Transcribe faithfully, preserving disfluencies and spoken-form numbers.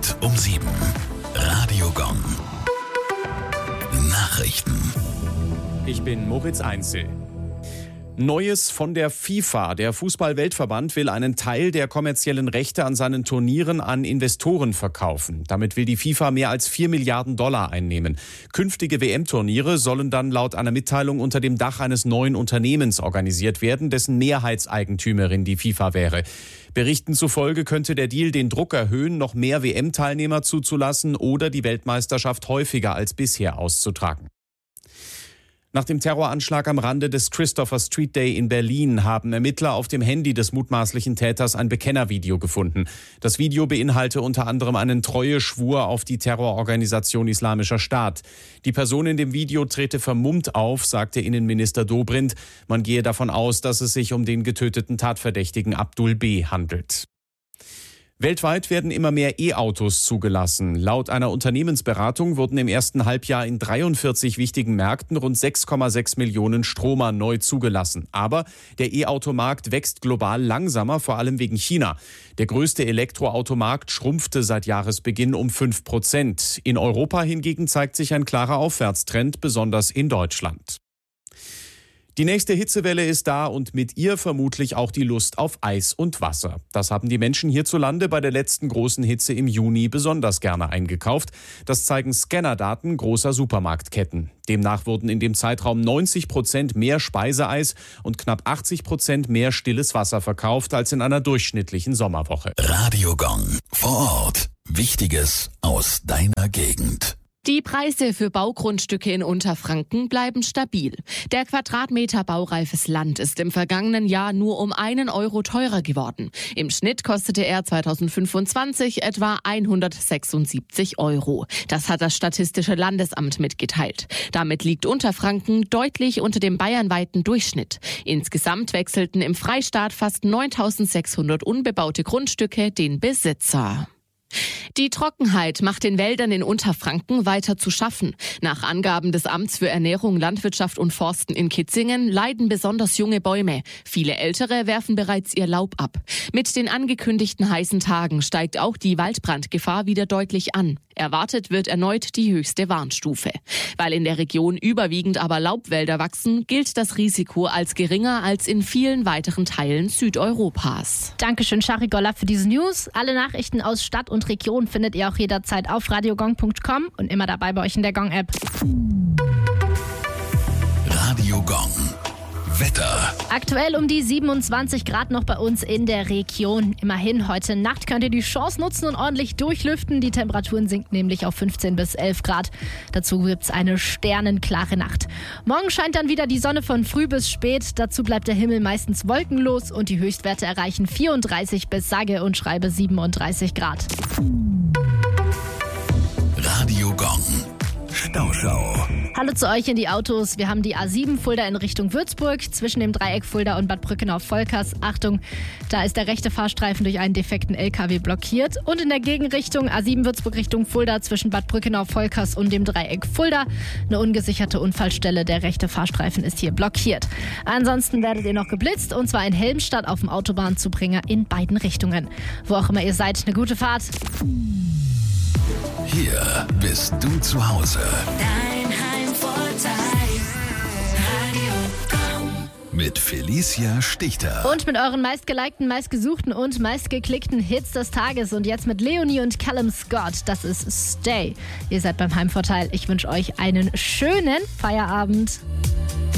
Punkt um sieben. Radio Gong. Nachrichten. Ich bin Moritz Einzel. Neues von der FIFA. Der Fußball-Weltverband will einen Teil der kommerziellen Rechte an seinen Turnieren an Investoren verkaufen. Damit will die FIFA mehr als vier Milliarden Dollar einnehmen. Künftige W M-Turniere sollen dann laut einer Mitteilung unter dem Dach eines neuen Unternehmens organisiert werden, dessen Mehrheitseigentümerin die FIFA wäre. Berichten zufolge könnte der Deal den Druck erhöhen, noch mehr W M-Teilnehmer zuzulassen oder die Weltmeisterschaft häufiger als bisher auszutragen. Nach dem Terroranschlag am Rande des Christopher Street Day in Berlin haben Ermittler auf dem Handy des mutmaßlichen Täters ein Bekennervideo gefunden. Das Video beinhalte unter anderem einen Treueschwur auf die Terrororganisation Islamischer Staat. Die Person in dem Video trete vermummt auf, sagte Innenminister Dobrindt. Man gehe davon aus, dass es sich um den getöteten Tatverdächtigen Abdul B. handelt. Weltweit werden immer mehr E-Autos zugelassen. Laut einer Unternehmensberatung wurden im ersten Halbjahr in dreiundvierzig wichtigen Märkten rund sechs Komma sechs Millionen Stromer neu zugelassen. Aber der E-Automarkt wächst global langsamer, vor allem wegen China. Der größte Elektroautomarkt schrumpfte seit Jahresbeginn um fünf Prozent. In Europa hingegen zeigt sich ein klarer Aufwärtstrend, besonders in Deutschland. Die nächste Hitzewelle ist da und mit ihr vermutlich auch die Lust auf Eis und Wasser. Das haben die Menschen hierzulande bei der letzten großen Hitze im Juni besonders gerne eingekauft. Das zeigen Scannerdaten großer Supermarktketten. Demnach wurden in dem Zeitraum neunzig Prozent mehr Speiseeis und knapp achtzig Prozent mehr stilles Wasser verkauft als in einer durchschnittlichen Sommerwoche. Radio Gong. Vor Ort. Wichtiges aus deiner Gegend. Die Preise für Baugrundstücke in Unterfranken bleiben stabil. Der Quadratmeter baureifes Land ist im vergangenen Jahr nur um einen Euro teurer geworden. Im Schnitt kostete er zweitausendfünfundzwanzig etwa hundertsechsundsiebzig Euro. Das hat das Statistische Landesamt mitgeteilt. Damit liegt Unterfranken deutlich unter dem bayernweiten Durchschnitt. Insgesamt wechselten im Freistaat fast neuntausendsechshundert unbebaute Grundstücke den Besitzer. Die Trockenheit macht den Wäldern in Unterfranken weiter zu schaffen. Nach Angaben des Amts für Ernährung, Landwirtschaft und Forsten in Kitzingen leiden besonders junge Bäume. Viele Ältere werfen bereits ihr Laub ab. Mit den angekündigten heißen Tagen steigt auch die Waldbrandgefahr wieder deutlich an. Erwartet wird erneut die höchste Warnstufe. Weil in der Region überwiegend aber Laubwälder wachsen, gilt das Risiko als geringer als in vielen weiteren Teilen Südeuropas. Dankeschön, Shari Golla, für diese News. Alle Nachrichten aus Stadt und Region findet ihr auch jederzeit auf radiogong punkt com und immer dabei bei euch in der Gong-App. Radio Gong. Wetter. Aktuell um die siebenundzwanzig Grad noch bei uns in der Region. Immerhin, heute Nacht könnt ihr die Chance nutzen und ordentlich durchlüften. Die Temperaturen sinken nämlich auf fünfzehn bis elf Grad. Dazu gibt es eine sternenklare Nacht. Morgen scheint dann wieder die Sonne von früh bis spät. Dazu bleibt der Himmel meistens wolkenlos und die Höchstwerte erreichen vierunddreißig bis sage und schreibe siebenunddreißig Grad. Radio Gong. Stauschau. Hallo zu euch in die Autos. Wir haben die A sieben Fulda in Richtung Würzburg zwischen dem Dreieck Fulda und Bad Brückenau-Volkers. Achtung, da ist der rechte Fahrstreifen durch einen defekten L K W blockiert. Und in der Gegenrichtung A sieben Würzburg Richtung Fulda zwischen Bad Brückenau-Volkers und dem Dreieck Fulda. Eine ungesicherte Unfallstelle, der rechte Fahrstreifen ist hier blockiert. Ansonsten werdet ihr noch geblitzt und zwar in Helmstadt auf dem Autobahnzubringer in beiden Richtungen. Wo auch immer ihr seid, eine gute Fahrt. Hier bist du zu Hause. Dein Heimvorteil. Radio Gong. Mit Felicia Stichter. Und mit euren meistgelikten, meistgesuchten und meistgeklickten Hits des Tages. Und jetzt mit Leonie und Callum Scott. Das ist Stay. Ihr seid beim Heimvorteil. Ich wünsche euch einen schönen Feierabend.